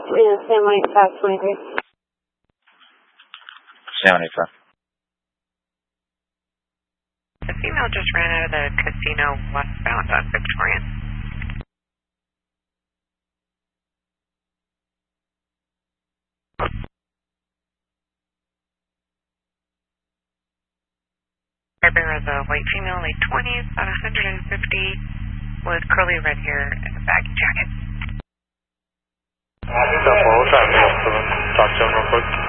is San Luis Pass 23. San Luis. The female just ran out of the casino westbound on Victorian. There is a white female, late 20s, about 150, with curly red hair and a baggy jacket. Talk to him real quick.